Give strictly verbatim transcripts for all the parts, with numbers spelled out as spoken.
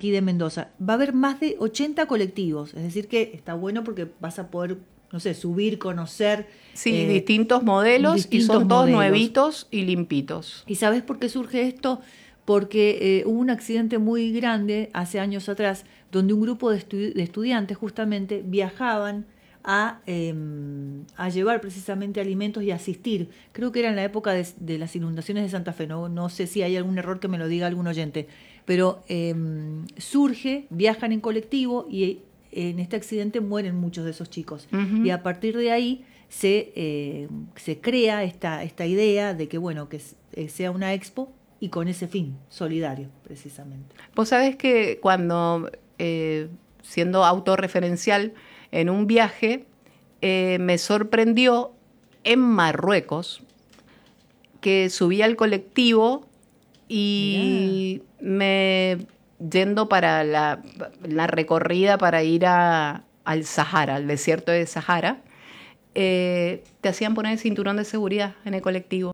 aquí de Mendoza. Va a haber más de ochenta colectivos, es decir que está bueno porque vas a poder, no sé, subir, conocer. Sí, eh, distintos modelos distintos y son todos modelos. nuevitos y limpitos. ¿Y sabes por qué surge esto? Porque eh, hubo un accidente muy grande hace años atrás, donde un grupo de, estu- de estudiantes justamente viajaban a, eh, a llevar precisamente alimentos y asistir. Creo que era en la época de, de las inundaciones de Santa Fe, no, no sé si hay algún error que me lo diga algún oyente, pero eh, surge, viajan en colectivo y eh, en este accidente mueren muchos de esos chicos. Uh-huh. Y a partir de ahí se, eh, se crea esta, esta idea de que, bueno, que sea una expo y con ese fin, solidario, precisamente. Vos sabés que cuando, eh, siendo autorreferencial, en un viaje, eh, me sorprendió en Marruecos que subí al colectivo y Mirá. me yendo para la, la recorrida para ir a, al Sahara, al desierto de Sahara, eh, te hacían poner el cinturón de seguridad en el colectivo.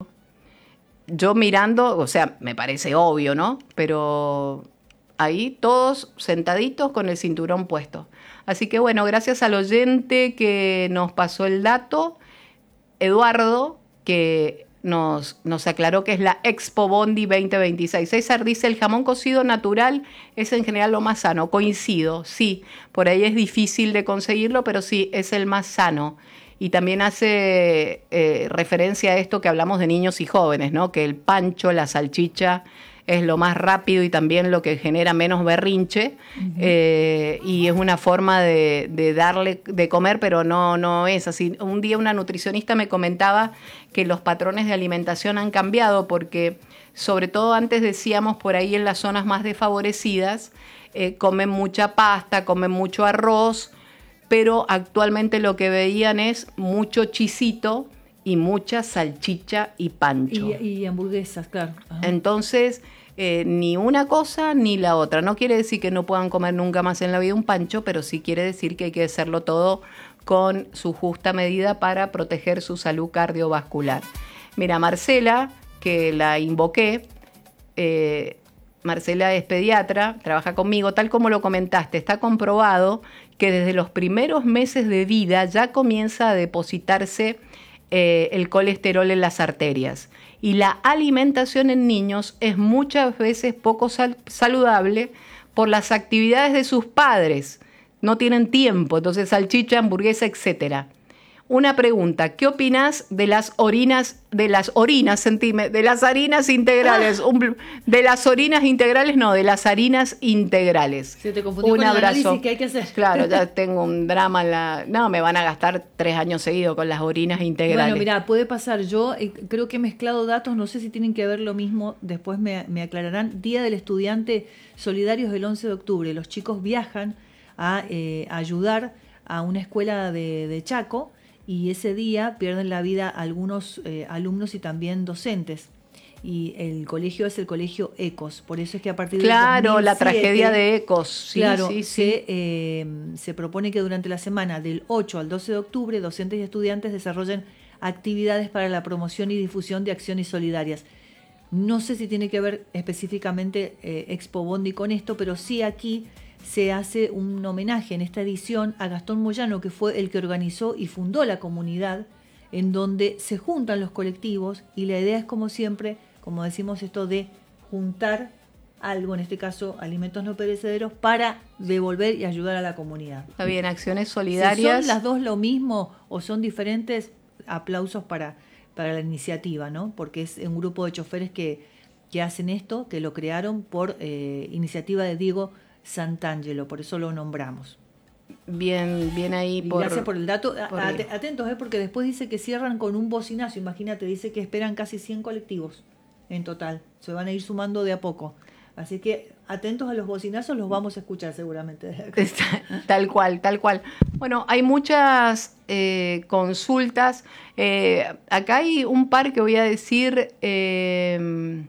Yo mirando, o sea, me parece obvio, ¿no? Pero ahí todos sentaditos con el cinturón puesto. Así que bueno, gracias al oyente que nos pasó el dato, Eduardo, que nos, nos aclaró que es la Expo Bondi veinte veintiséis. César dice, el jamón cocido natural es en general lo más sano. Coincido, sí, por ahí es difícil de conseguirlo, pero sí, es el más sano. Y también hace eh, referencia a esto que hablamos de niños y jóvenes, ¿no? Que el pancho, la salchicha, es lo más rápido y también lo que genera menos berrinche. Uh-huh. eh, y es una forma de, de darle de comer, pero no, no es así. Un día una nutricionista me comentaba que los patrones de alimentación han cambiado porque, sobre todo antes decíamos por ahí en las zonas más desfavorecidas, eh, comen mucha pasta, comen mucho arroz, pero actualmente lo que veían es mucho chisito y mucha salchicha y pancho. Y, y hamburguesas, claro. Ajá. Entonces, eh, ni una cosa ni la otra. No quiere decir que no puedan comer nunca más en la vida un pancho, pero sí quiere decir que hay que hacerlo todo con su justa medida para proteger su salud cardiovascular. Mira, Marcela, que la invoqué, eh, Marcela es pediatra, trabaja conmigo, tal como lo comentaste, está comprobado que desde los primeros meses de vida ya comienza a depositarse eh, el colesterol en las arterias. Y la alimentación en niños es muchas veces poco sal- saludable por las actividades de sus padres. No tienen tiempo, entonces salchicha, hamburguesa, etcétera. Una pregunta, ¿qué opinás de las orinas, de las orinas, sentime, de las harinas integrales? Ah. Un, de las orinas integrales, no, de las harinas integrales. Se te confundió un con abrazo. El análisis que hay que hacer. Claro, ya tengo un drama en la... No, me van a gastar tres años seguidos con las orinas integrales. Bueno, mira, puede pasar. Yo eh, creo que he mezclado datos, no sé si tienen que ver lo mismo, después me, me aclararán. Día del Estudiante Solidarios del once de octubre. Los chicos viajan a eh, ayudar a una escuela de, de Chaco, y ese día pierden la vida algunos eh, alumnos y también docentes. Y el colegio es el colegio ECOS, por eso es que a partir de Claro, la tragedia de ECOS. Sí, claro, sí, sí. Se, eh, se propone que durante la semana del ocho al doce de octubre, docentes y estudiantes desarrollen actividades para la promoción y difusión de acciones solidarias. No sé si tiene que ver específicamente eh, Expo Bondi con esto, pero sí aquí se hace un homenaje en esta edición a Gastón Moyano, que fue el que organizó y fundó la comunidad, en donde se juntan los colectivos y la idea es, como siempre, como decimos, esto de juntar algo, en este caso alimentos no perecederos, para devolver y ayudar a la comunidad. Está bien, acciones solidarias. Si son las dos lo mismo o son diferentes, aplausos para, para la iniciativa, ¿no? Porque es un grupo de choferes que, que hacen esto, que lo crearon por eh, iniciativa de Diego Santangelo, por eso lo nombramos. Bien, bien ahí. Por, gracias por el dato. Por At- atentos, ¿eh? Porque después dice que cierran con un bocinazo. Imagínate, dice que esperan casi cien colectivos en total. Se van a ir sumando de a poco. Así que atentos a los bocinazos, los vamos a escuchar seguramente. Tal cual, tal cual. Bueno, hay muchas eh, consultas. Eh, acá hay un par que voy a decir... Eh,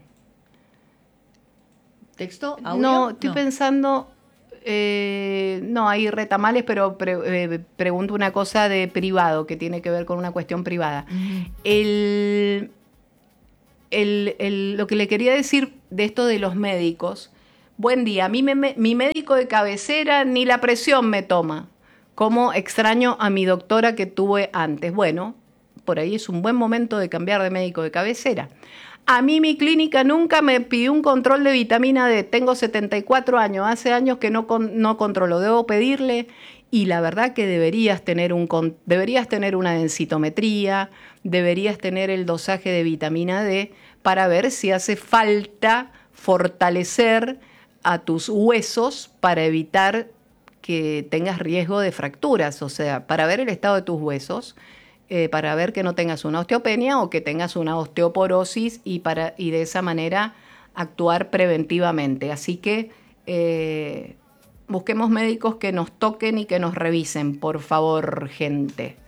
¿Texto? ¿Audio? No, estoy no. pensando... Eh, no, hay retamales, pero pre, eh, pregunto una cosa de privado, que tiene que ver con una cuestión privada. Uh-huh. El, el, el, lo que le quería decir de esto de los médicos, Buen día, a mí me, me, mi médico de cabecera ni la presión me toma. ¿Cómo extraño a mi doctora que tuve antes? Bueno, por ahí es un buen momento de cambiar de médico de cabecera. A mí mi clínica nunca me pidió un control de vitamina D. Tengo setenta y cuatro años, hace años que no, con, no controlo. Debo pedirle y la verdad que deberías tener, un, deberías tener una densitometría, deberías tener el dosaje de vitamina D para ver si hace falta fortalecer a tus huesos para evitar que tengas riesgo de fracturas, o sea, para ver el estado de tus huesos, eh, para ver que no tengas una osteopenia o que tengas una osteoporosis y, para, y de esa manera actuar preventivamente. Así que eh, busquemos médicos que nos toquen y que nos revisen, por favor, gente.